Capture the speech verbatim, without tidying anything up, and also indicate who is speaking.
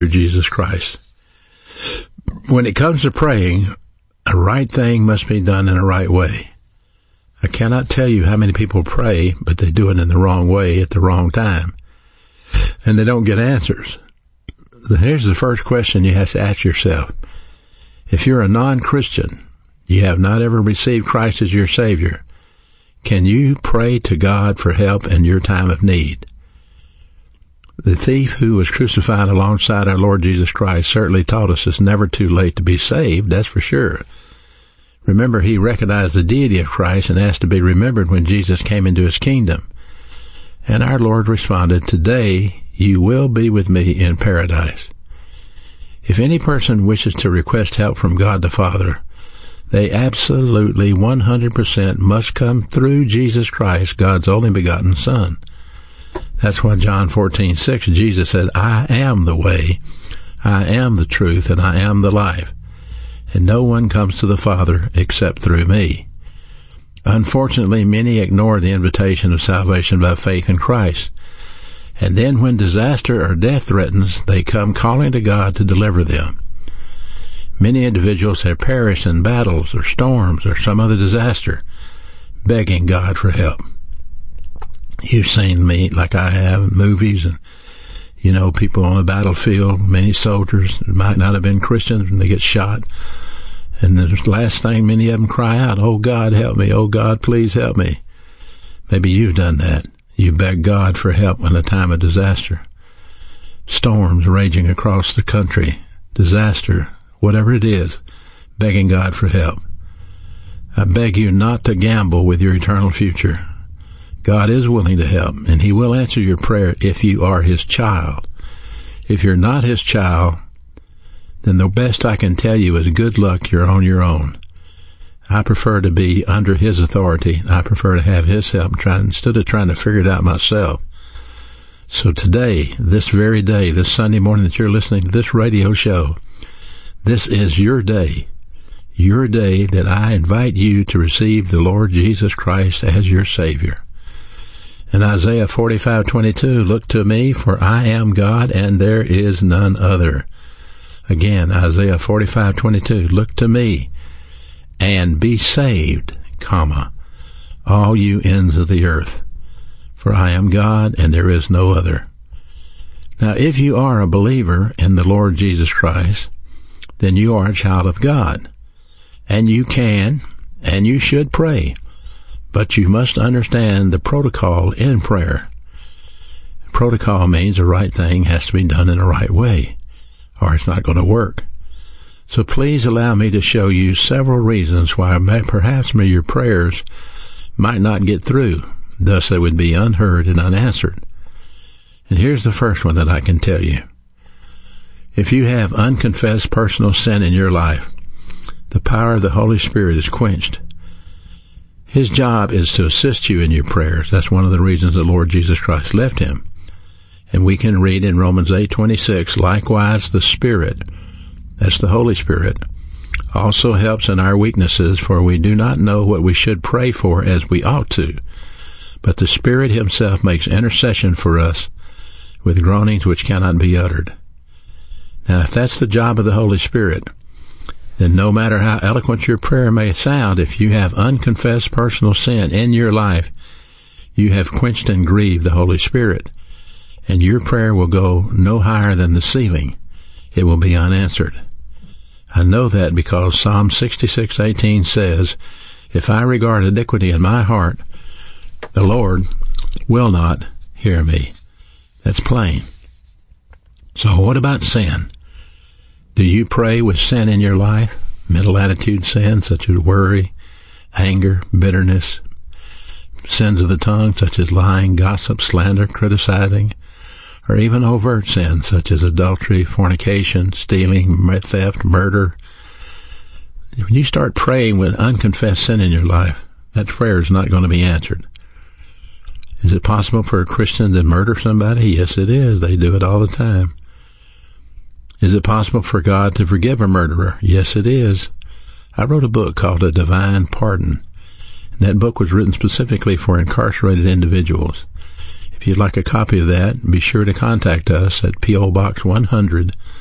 Speaker 1: Jesus Christ. When it comes to praying, a right thing must be done in a right way. I cannot tell you how many people pray, but they do it in the wrong way at the wrong time, and they don't get answers. Here's the first question you have to ask yourself. If you're a non-Christian, you have not ever received Christ as your Savior, can you pray to God for help in your time of need? The thief who was crucified alongside our Lord Jesus Christ certainly taught us it's never too late to be saved, that's for sure. Remember, he recognized the deity of Christ and asked to be remembered when Jesus came into his kingdom. And our Lord responded, "Today you will be with me in paradise." If any person wishes to request help from God the Father, they absolutely one hundred percent must come through Jesus Christ, God's only begotten Son. That's why John fourteen six, Jesus said, "I am the way, I am the truth, and I am the life. And no one comes to the Father except through me." Unfortunately, many ignore the invitation of salvation by faith in Christ. And then when disaster or death threatens, they come calling to God to deliver them. Many individuals have perished in battles or storms or some other disaster, begging God for help. You've seen me, like I have, in movies, and, you know, people on the battlefield, many soldiers might not have been Christians when they get shot. And the last thing many of them cry out, "Oh, God, help me. Oh, God, please help me." Maybe you've done that. You beg God for help in a time of disaster. Storms raging across the country, disaster, whatever it is, begging God for help. I beg you not to gamble with your eternal future. God is willing to help, and he will answer your prayer if you are his child. If you're not his child, then the best I can tell you is good luck, you're on your own. I prefer to be under his authority. I prefer to have his help trying, instead of trying to figure it out myself. So today, this very day, this Sunday morning that you're listening to this radio show, this is your day. Your day that I invite you to receive the Lord Jesus Christ as your Savior. In Isaiah forty-five twenty-two, "Look to me, for I am God, and there is none other." Again, Isaiah forty-five twenty-two, "Look to me, and be saved, comma, all you ends of the earth, for I am God, and there is no other." Now, if you are a believer in the Lord Jesus Christ, then you are a child of God, and you can, and you should pray. But you must understand the protocol in prayer. Protocol means the right thing has to be done in the right way, or it's not going to work. So please allow me to show you several reasons why perhaps your prayers might not get through, thus they would be unheard and unanswered. And here's the first one that I can tell you. If you have unconfessed personal sin in your life, the power of the Holy Spirit is quenched. His job is to assist you in your prayers. That's one of the reasons the Lord Jesus Christ left him. And we can read in Romans eight twenty-six, "Likewise the Spirit," that's the Holy Spirit, "also helps in our weaknesses, for we do not know what we should pray for as we ought to. But the Spirit himself makes intercession for us with groanings which cannot be uttered." Now, if that's the job of the Holy Spirit, then no matter how eloquent your prayer may sound, if you have unconfessed personal sin in your life, you have quenched and grieved the Holy Spirit, and your prayer will go no higher than the ceiling. It will be unanswered. I know that because Psalm sixty-six eighteen says, "If I regard iniquity in my heart, the Lord will not hear me." That's plain. So what about sin? Do you pray with sin in your life? Mental attitude sin, such as worry, anger, bitterness, sins of the tongue, such as lying, gossip, slander, criticizing, or even overt sins, such as adultery, fornication, stealing, theft, murder. When you start praying with unconfessed sin in your life, that prayer is not going to be answered. Is it possible for a Christian to murder somebody? Yes, it is. They do it all the time. Is it possible for God to forgive a murderer? Yes, it is. I wrote a book called A Divine Pardon. And that book was written specifically for incarcerated individuals. If you'd like a copy of that, be sure to contact us at P O. Box one hundred,